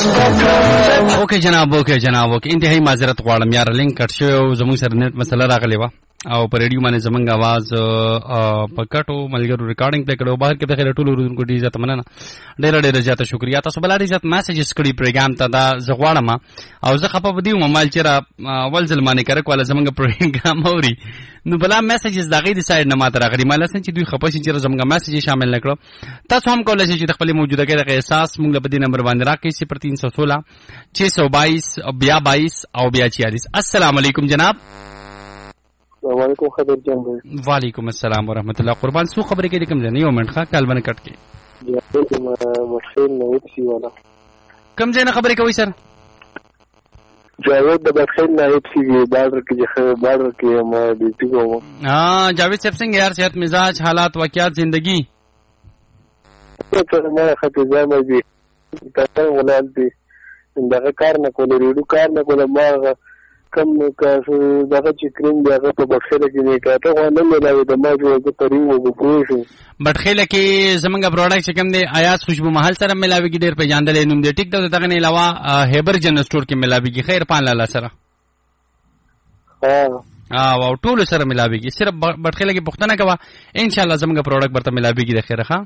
اوکے جناب انتهایی معذرت غواړم یار لینک کټ شوی او زموږ سره نت مسله راغلی و او پر ریډیو باندې زمونږ आवाज په کټو ملګرو ریکارډینګ پلی کړو بهر کې د خیر ټولو اوریدونکو ډیر عزت مننه ډیر زیاته شکریا تاسو بل ډیر عزت میسجز کړی پروګرام ته دا زه غواړم او زه خپه بدیو موبایل چې اول ځل باندې کرک ولا زمونږ پروګرام اوري نو بلا میسجز دا غي د سایډ نه ماته راغلي مال سن چې دوی خپه شي چې زمونږ میسج شامل نکړو تاسو هم کولای شئ چې خپل موجوده کې د احساس موږ په دې نمبر باندې راکړئ 0316 622 22 او 46 السلام علیکم جناب وعلیکم خبر جان وعلیکم السلام ورحمۃ اللہ قربان سو خبرې کې کوم ځای نه یو منټ ښه کال باندې کټ کې مشین نه وسی والا کوم ځای نه خبرې کوي سر جاوید د بخیل نه وسی بارډر کې ما ډیوټي کوم جاوید صاحب څنګه یار صحت مزاج حالات واقعات زندگی ته ما خطیزه مې دي تاسو ولال دي دغه کار نه کول ریډو کار نه کول ما کم کاسو دغه چې کریم دی هغه په بخښله کې نه کاته غو نه ملاوي د ما جو د پریم وګ پوښو بخښله کې زمونږ پروډکټ چې کوم دی آیاز خوشبو محل سره ملاوي کې ډیر په جاندلې نوم دی ټیک دا دغه نه علاوه هیبر جن سٹور کې ملاوي کې خیر پان لاله سره او ټول سره ملاوي کې صرف بخښله کې پښتنه کوا ان شاء الله زمونږ پروډکټ برته ملاوي کې د خیره ښه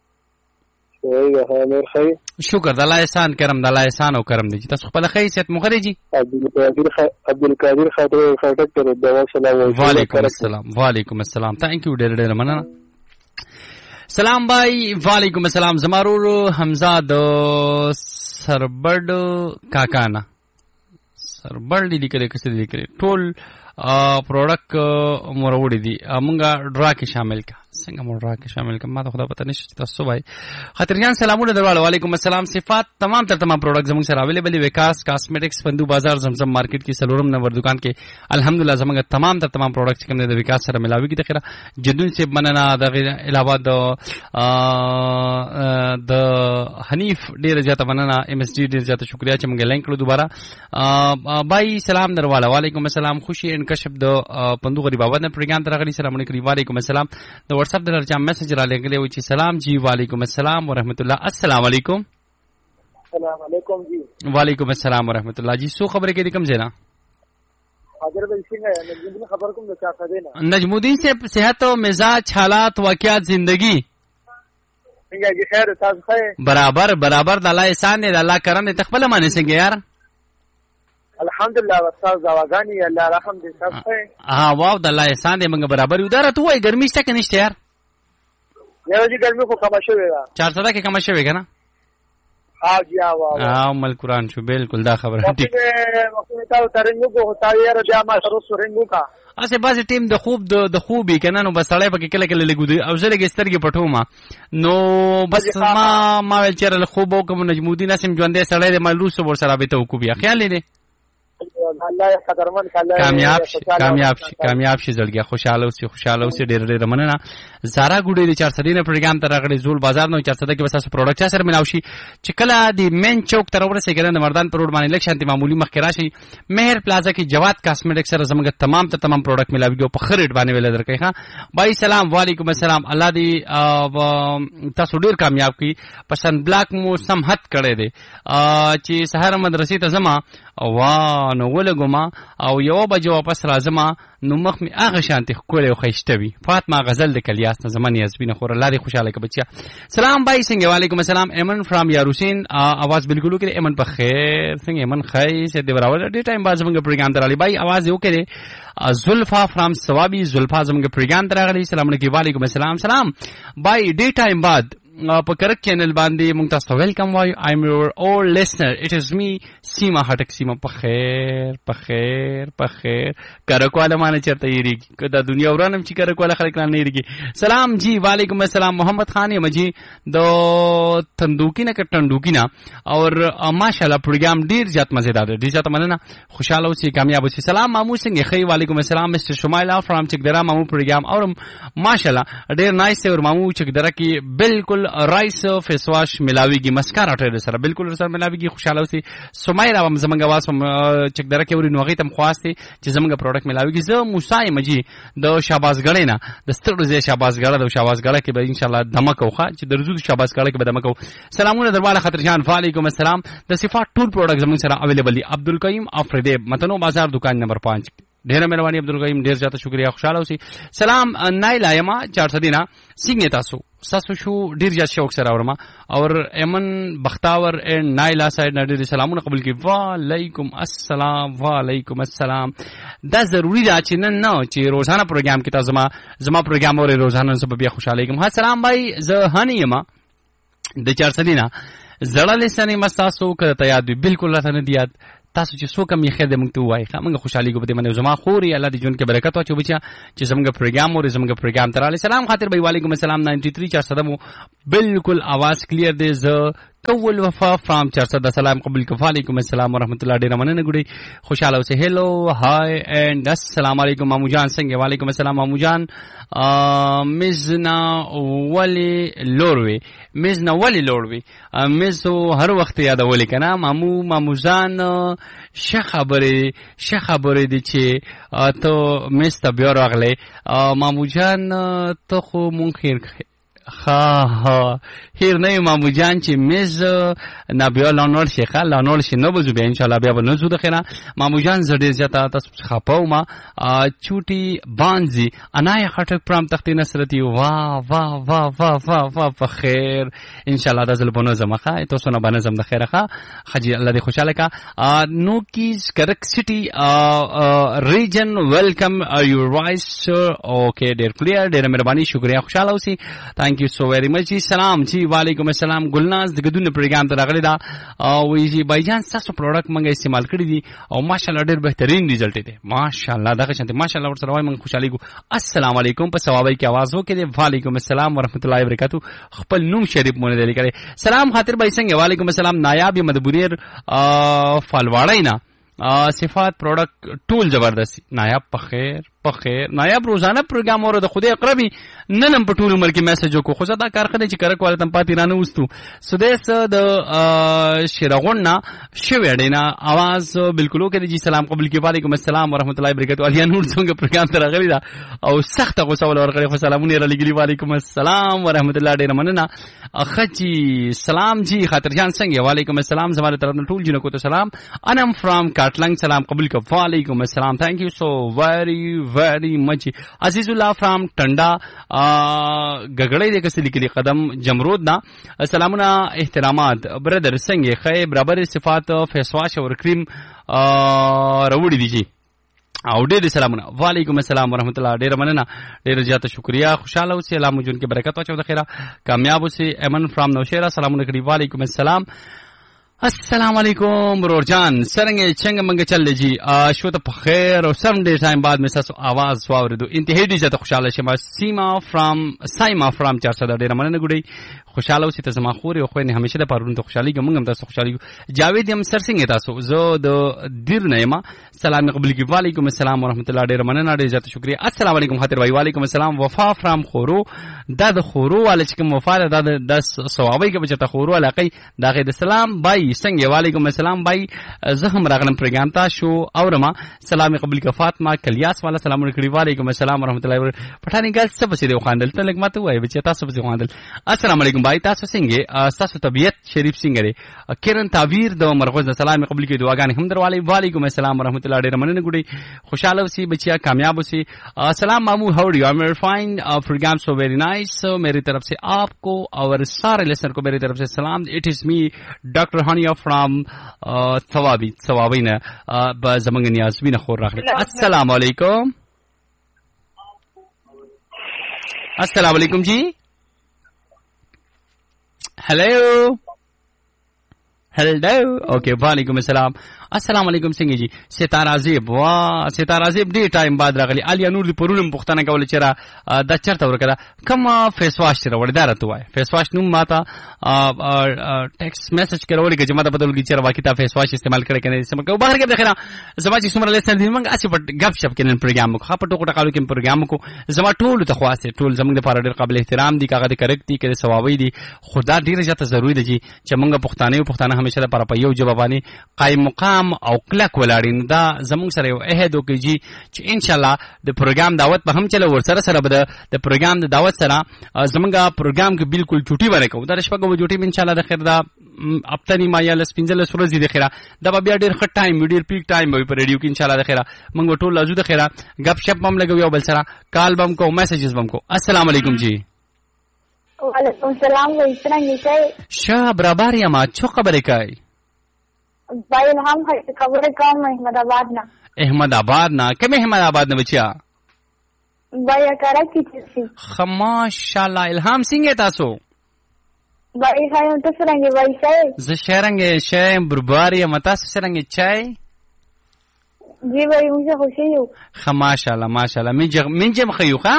شکر د الله احسان کرم د الله احسان او کرم دی تاسو خپل خیریت مخرجی عبدالقادر خاطر ته دوا سلام وعلیکم السلام تhank you ډېر مننه سلام بھائی وعلیکم السلام زمارور حمزه د سربړ کاکانا سربړ لیکل ټول پروډکټ مروړي دي مونږه ډرا کې شامل کا څنګه مو ډرا کې شامل کا ما ته خدا پته نشي تاسو وای خاطرجان سلامونه درواله وعلیکم السلام صفات تمام پروډکټ زموږ سره اویلیبل وکاس کاسمیټکس پندو بازار زمزم مارکیټ کې سلورم نمبر دکان کې الحمدلله زموږ تمام پروډکټ کوم د وکاس سره ملاوي کې تخره جدون سے مننه د علاوه د حنیف ډیر زیاته مننه ام اس ډي ډیر زیاته شکریا چې موږ لینک کړو دوباره بای سلام درواله وعلیکم السلام خوشي انکشف د پندو غریب آباد نه پروګرام ترغلی سره مونږ کړی وعلیکم السلام د واتس اپ درچا میسج را لګلې و چې سلام جی وعلیکم السلام ورحمت الله السلام علیکم السلام علیکم جی وعلیکم السلام ورحمت الله جی سو خبرې کې کوم ځای حاضر به څنګه نجمودین خبر کوم د چا څه نه نجمودین سے صحت او مزاج حالات واقعات زندگی څنګه جی خیر تاسو ښه برابر د الله احسان دی د الله کرم دی تخپل معنی څنګه یار الحمدلله استاد زواګانی الله رحم دې تاسو واو د الله احسان دې موږ برابر یو دره توای ګرمي شته کنه نشته یار یو جی ګرمي خو کم شوې ده 400 کې کم شوې کنه جی واو مل قرآن شو بالکل دا خبره ټیک وخت تاسو ترنګو کو هتا یاره جامه سره سرنګو کا اسه بازي ټیم د خوبي کنه نو بس سړی پکې کله لګو او زه لګي سترګې پټوما نو بس ما ول چیرې خوب او کوم نجمودین اسم ژوندې سړی د ملروس ور سره به ته وکوبیا خیال لري الله قدرمن کامیاب شي زړګیا خوشاله اوسې ډېر مننه زارا ګوډې د 400 نه پروګرام ته راغلي زول بازار نو 400 کې بس پروډکټ سره ملاوي شي چې کله د مین چوک تر ورسې ګرند مردان پر روډ باندې لکشانتي معمولی مخ کې راشي مهر پلازا کې جواد کاسمیټک سره زموږ تمام پروډکټ ملاوي په خریټ باندې ویل درکې ها بای سلام وعلیکم السلام الله دې تاسو ډېر کامیاب کی پسند بلاک مو سمحت کړي دي چې سحر مدرسې ته زما نو ولګما او یو بجو واپس راځم نو مخ می هغه شانتي کوله او خيشتوي فاطمه غزل د کلیاس نه زمانه یزبینه خور الله دې خوشاله کې بچیا سلام بای څنګه وعلیکم السلام ایمن فرام یاروسین आवाज بالکل کې ایمن په خیر څنګه ایمن خیر سه دی براول ډی ټایم باز موږ پروګرام درالي بای आवाज یو کړي زلفا فرام ثوابي زلفا زموږ پروګرام درغلي سلام علیکم وعلیکم السلام سلام بای ډی ټایم بعد په کرک چینل باندې مونږ تاسو ویلکم وایو آی ایم یور اول لسنر اټ از می سیما هټک سیما په خیر کرک والا معنی چرته یریږي کدا دنیا ورانم چې کرک والا خلک نه یریږي سلام جی وعلیکم السلام محمد خان مجی د تندوکی نه کټندوکی نه اور ماشاءالله پروګرام ډیر زیات مزیدار دی زیات مننه خوشاله اوسئ کامیاب اوسئ سلام مامو څنګه خی وعلیکم السلام مستر شمایلا فرام چکدرا مامو پروګرام اور ماشاءالله ډیر نایس اور مامو چکدرا کی بالکل بالکل رایس فیس واش ملاویږي مسکارا ټریډر سره بالکل سره ملاویږي. خوشاله اوسئ. سمیرا هم زمونږ आवाज په چک دره کې وري نوغې تم خواسته چې زمونږ پروډکټ ملاویږي. زه موسی مجي د شاباسګړې نه د ستړو زی شاباسګړه د شاباسګړه کې به ان شاء الله دمک وخه چې درزو شاباسګړه کې به دمک و. سلامونه درواله خطر جان وعلیکم السلام. د صفات ټول پروډکټ زمونږ سره اویلیبل دي. عبدالقیم افریدی متنو بازار دکان نمبر 5. ډیره مهرباني عبدالقیم ډیر زیاته شکریا. خوشاله اوسئ. سلام نایلا یما 400 دینا څنګه تاسو شو ډیر زیات شوق سره اورما اور ایمن بختاور اینڈ نایلا سایډ ډیر سلامونه قبول کی. وعلیکم السلام. دا ضروری ده چې نن نه چې روزانه پروګرام کې تاسو زما پروګرام اوري روزانه سبب بیا خوشاله کوم. السلام بھائی زه هنی یما د 400 دینا زړه لسنې مستاسو کړه ته یاد بالکل راته نه دی یاد. تاسو چې څوک می خیر دې مونږ ته وایي موږ خوشحالي کو به منه زما خوري الله دې جون کې برکت واچو بچا چې زموږ پروګرام او زموږ پروګرام تراله. سلام خاطر بھائی وعلیکم السلام. 93 400 بالکل आवाज کلیر دی. ز کول وفا فرام 400 سلام قبول کو. وعلیکم السلام ورحمت الله. ډیر مننه ګډي خوشاله اوسه. هلو هاي اند السلام علیکم مامو جان څنګه. وعلیکم السلام مامو جان. مزنا ولی لوروي مزو هر وخت یادولې کنه مامو جان خبره دي چې ته مست بیا راغله مامو جان ته خو مونږ خیر هیر نه مامو جان چې مز نه بیا لانول شي نو بزو بیا ان شاء الله بیا بنزو د خیره مامو جان زړه زیاته تاسو خپاو ما چوټي بانزي انای خټک پرام تختی نصرتي. وا په خیر ان شاء الله دزل بنو زمخه تاسو نه بنظم د خیره خجی الله دې خوشاله کا. نو کیز کرک سټي ریجن ویلکم یور وایس اوکے ډیر کلیر ډیر مهرباني شکریا خوشاله اوسئ. Thank you so very much. سلام جی وعلیکم السلام. ګلناز د ګدون پروګرام ته راغلی دا او وی جی بایجان تاسو پروډکټ منګه استعمال کړی دي او ماشاءالله ډېر بهترین ریزلټ دی ماشاءالله دغه شانته ماشاءالله ورسره وای من خوشالي کو. السلام علیکم په ثوابای کی आवाज وکړي. وعلیکم السلام ورحمت الله وبرکاتہ. خپل نوم شریف مونږ دی لیکره. سلام خاطر بای څنګه. وعلیکم السلام. نایاب مدبوریر فالواړی نه صفات پروډکټ ټول زبردست. نایاب په خیر نایاب روزانه پروګرام اورو د خدای اقربي ننم په ټول عمر کې میسج وکړو خو دا کار خدای چې کار کوله تم پاتې رانه وستو سدیس د شیرغوننا شویډینا आवाज بالکل وکړي. جی سلام قبول کی. وعلیکم السلام ورحمت الله وبرکاتہ. علیا نور څنګه پروګرام ته راغلی دا او سخت غوسه ول ورغلی خو سلامونه را لګلی. وعلیکم السلام ورحمت الله ډیر مننه اخچی. سلام جی خاطر جان څنګه. وعلیکم السلام زماره طرف نه ټول جنو کو ته سلام. انم فرام کاټلنګ سلام قبول کی. وعلیکم السلام. ثانک یو سو very much. عزیز الله فرام ټنډا غګړې د کس لیکلي قدم جمرود نا سلامونه احترامات برادر څنګه خې برابر صفات فیس واش او کریم راوړي دي جی او ډېر سلامونه. وعلیکم السلام ورحمت الله. ډېر مننه ډېر زیاته شکریا. خوشاله اوسئ. الله مو جون کې برکت واچو د خیره کامیاب اوسئ. ایمن فرام نوشهرا سلامونه کړي. وعلیکم السلام. السلام علیکم برور جان څنګه منګه چل جی شو ته په خیر او سم ډیر ټایم بعد مې تاسو आवाज واوریدو انتهایی ډیر زیاته خوشاله شم. سایما فرام 400 ډیر مننه ګډي خوشاله اوسئ. تاسو ما خوري او خو نه همیشه د پرون ته خوشالي کوم هم تاسو خوشالي. جاوید یم سر څنګه تاسو زه د دیر نه یم سلام قبول کی. وعلیکم السلام ورحمت الله. ډیر مننه ډیر زیاته شکریا. السلام علیکم خاطر بھائی. وعلیکم السلام. وفا فرام خورو د خورو ول چې کوم وفا د ثوابي کې بچته خورو علاقه دغه د سلام بھائی څنګه. وعلیکم السلام بھائی زه هم راغلم پروګرام ته شو اورما سلام قبول کی. فاطمه کلیاس والا سلام علیکم. وعلیکم السلام ورحمت الله وبرکاتہ. پټانی ګل څه بچی دی خواندل ته لګ ماته وای بچی تاسو بچی خواندل. السلام علیکم بھائی تاسو څنګه تاسو طبيعت شریف څنګه دی. کرن تعبیر د مرغوز سلام قبول کی. دعاګانې هم درواله. وعلیکم السلام ورحمت الله. ډیر مننه ګډي خوشاله اوسئ بچیا کامیاب اوسئ. سلام مامو how are you. I am fine. Programme so very nice. मेरी तरफ से आपको और सारे लिसनर को मेरी तरफ से सलाम. It is me doctor Hania फ्रॉम ثوابی نه زمنګ نیاز وینه خور راغلی. السلام علیکم. السلام علیکم جی. हेलो ओके वालेकुम अस्सलाम अस्सलाम वालेकुम څنګه جی ستاره زیب وا ستاره زیب ډیر ټایم بعد راغلی علي نور دی پرونم پښتنه کول چې را د چرته ورکړه کوم فیس واش سره وړدار ته وای فیس واش نو ماته ټیکست میسج کړول چې ماته بدل کی چې واکې تا فیس واش استعمال کړی کنه سم کو بهر کې دخره زما چې څومره لیسن دی موږ اسی په غب شپ کې نن پروګرام کو خپټو کوټه کالو کې پروګرام کو زما ټول ته خواسته ټول زموږ لپاره ډیر قابل احترام دي کاغه کریکټ دي کړي ثوابي دي خدا ډیر ځته ضروری دي چې موږ پښتانه همیشه لپاره په یو جواب باندې قائم مقام او کلک ولاړین دا زموږ سره یو عہد وکړي جی چې ان شاء الله د پروګرام دعوت به هم چلو ور سره به د پروګرام د دعوت سره زموږ پروګرام کې بالکل چټي باندې کوو دا شپږو چټي ان شاء الله د خیر دا اپتنی ما یا لسپینځل سورزي د خیره دا به بیا ډیر خټ ټایم ډیر پیک ټایم وي په ریډیو کې ان شاء الله د خیره موږ ټول لازم د خیره غپ شپ هم لګو یو بل سره کال بم کو میسجز بم کو السلام علیکم جی وعلیکم السلام و څنګه یې شاه برابر یا ما څو خبرې کوي بھائی الہام خبریں کام احمد آباد نا احمد آباد نا کم احمد آباد نا بچیا بھائی اکارا کی چیز ماشاءاللہ الہام سنگه تاسو بھائی خایم تو سرنگے بھائی شای ز شرنگے شای برباری متا سرنگے چای جی بھائی مجھے خوشی ہو ماشاءاللہ من جم خیو ها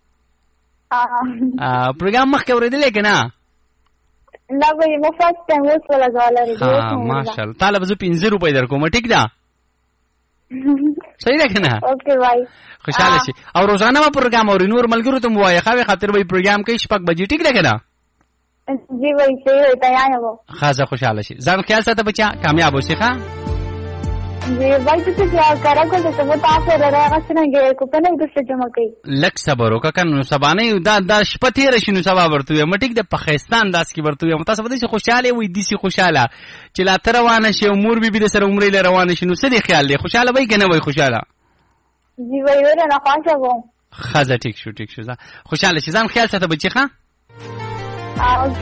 پروګرام مخ کې ورېدلې کنه لا بھائی مو فرست ټایم اوس ولا غواړم ها ماشاءالله تعالی به 50 روپۍ درکوم ټیک ده صحیح ده کنه اوکے بھائی خوشاله شي او روزانه ما پروګرام اوري نور ملګرو ته موایې خاوي خاطر به پروګرام کې شپږ بجې ټیک ده کنه جی بھائی صحیح ہے تیار ہو خاصه خوشاله شي ځان خیال ساته بچا کامیاب اوسې ښا جی بھائی تاسو کیا کرا کوته ته مو تاسو راغی څنګه کو کنه د څه جمع کوي لک صبر وکړه نو سبانه دا شپته رشنو سبا ورته یم ټیک د پاکستان داس کی ورته یم تاسو بده خوشاله وي دي سي خوشاله چې لا تر روانه شي امور بي د سره عمرې له روانه شي نو څه دی خیال دی خوشاله وي کنه وي خوشاله جی وای ور نه خوښه وم خزه ټیک شو خوشاله شي ځان خیال ساته بچی ښا